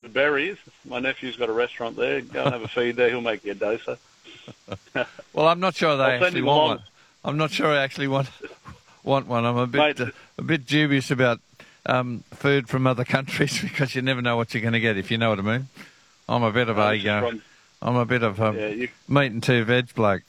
Berries. My nephew's got a restaurant there. Go and have a feed there. He'll make you a dosa. Well, I'm not sure they I'll send actually him want along. one. I'm not sure I actually want one. I'm Mate, a bit dubious about food from other countries because you never know what you're going to get, if you know what I mean. I'm a bit of a meat and two veg bloke.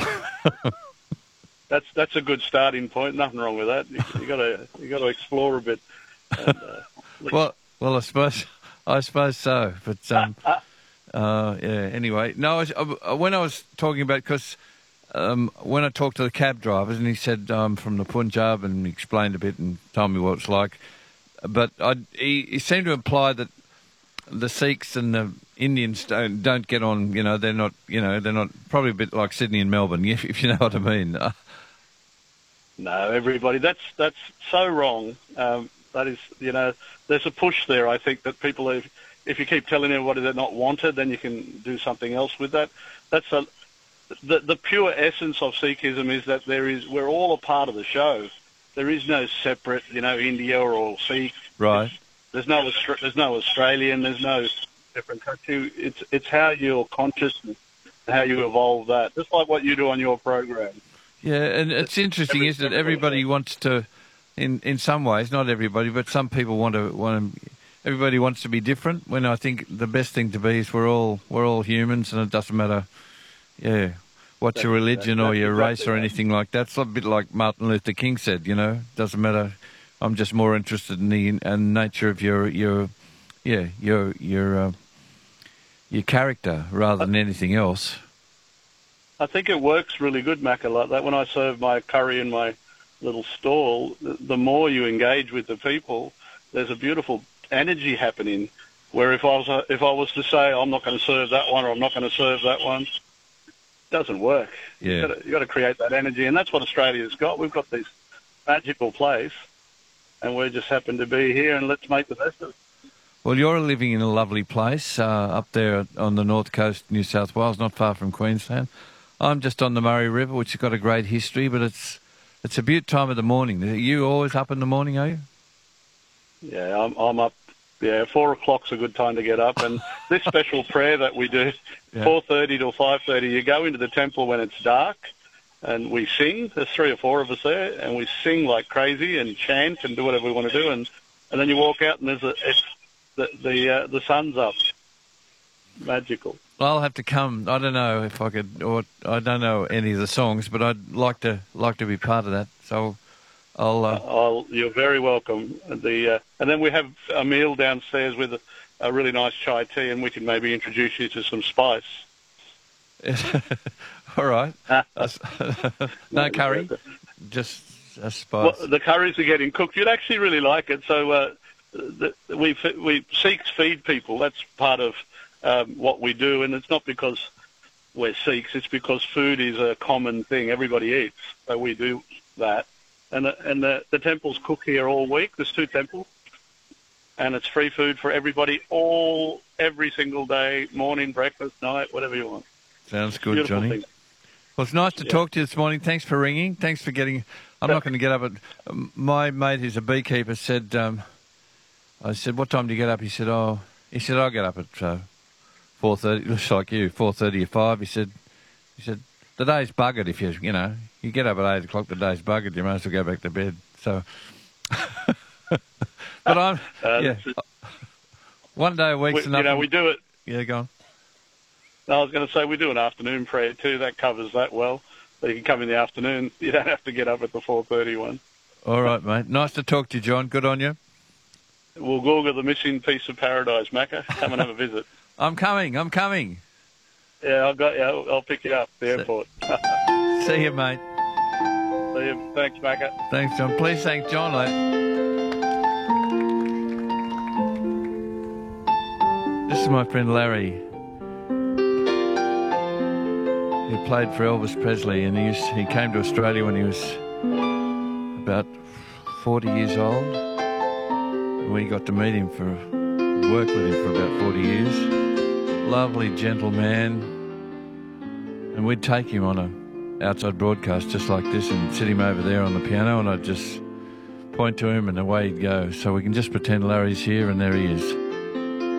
That's a good starting point. Nothing wrong with that. You got to explore a bit. And, well, I suppose so. But yeah. Anyway, no. When I was talking about, because when I talked to the cab drivers, and he said from the Punjab, and he explained a bit and told me what it's like. But he seemed to imply that the Sikhs and the Indians don't get on. They're not. They're not, probably a bit like Sydney and Melbourne, if you know what I mean. No, everybody. That's so wrong. That is, there's a push there. I think that people, if you keep telling everybody they're not wanted, then you can do something else with that. That's the pure essence of Sikhism is that we're all a part of the show. There is no separate, India or Sikh. Right. There's no Australian. There's no different country. It's how your consciousness, how you evolve that. Just like what you do on your program. Yeah, and it's interesting, isn't it? Everybody wants to, in some ways, not everybody, but some people want to. Everybody wants to be different. When I think the best thing to be is we're all humans, and it doesn't matter, what your religion or your race or anything like that. It's a bit like Martin Luther King said. Doesn't matter. I'm just more interested in the nature of your character rather than anything else. I think it works really good, Macca, like that. When I serve my curry in my little stall, the more you engage with the people, there's a beautiful energy happening. Where if I was to say I'm not going to serve that one or I'm not going to serve that one, it doesn't work. Yeah, you got to create that energy, and that's what Australia's got. We've got this magical place, and we just happen to be here, and let's make the best of it. Well, you're living in a lovely place up there on the north coast, New South Wales, not far from Queensland. I'm just on the Murray River, which has got a great history, but it's a beaut time of the morning. Are you always up in the morning, are you? Yeah, I'm up. Yeah, 4 o'clock's a good time to get up. And this special prayer that we do, 4:30 till 5:30, you go into the temple when it's dark, and we sing. There's 3 or 4 of us there, and we sing like crazy and chant and do whatever we want to do. And then you walk out, and the sun's up. Magical. I'll have to come. I don't know if I could, or I don't know any of the songs, but I'd like to be part of that. So you're very welcome. And then we have a meal downstairs with a really nice chai tea, and we can maybe introduce you to some spice. All right. No curry, just a spice. Well, the curries are getting cooked. You'd actually really like it. So we Sikhs feed people. That's part of what we do, and it's not because we're Sikhs. It's because food is a common thing. Everybody eats, so we do that. And the temples cook here all week. There's 2 temples, and it's free food for everybody every single day, morning, breakfast, night, whatever you want. Sounds good, Beautiful Johnny. thing. Well, it's nice to talk to you this morning. Thanks for ringing. Thanks for getting. I'm not going to get up at. My mate, who's a beekeeper, said. I said, "What time do you get up?" He said, "I'll get up at 4:30." Looks like you, 4:30 or 5. He said, "The day's buggered if you get up at 8 o'clock. The day's buggered. You might as well go back to bed." So, but I'm one day a week's enough. We do it. Yeah, go on. No, I was going to say we do an afternoon prayer too. That covers that well. So you can come in the afternoon. You don't have to get up at the 4:30 one. All right, mate. Nice to talk to you, John. Good on you. We'll Google the missing piece of paradise, Macca. Come and have a visit. I'm coming. Yeah, I'll pick you up at the airport. See you, mate. See you. Thanks, Macca. Thanks, John. Please thank John, This is my friend Larry, who played for Elvis Presley, and he came to Australia when he was about 40 years old. We got to meet him work with him for about 40 years. Lovely, gentle man. And we'd take him on a outside broadcast just like this and sit him over there on the piano, and I'd just point to him and away he'd go. So we can just pretend Larry's here, and there he is.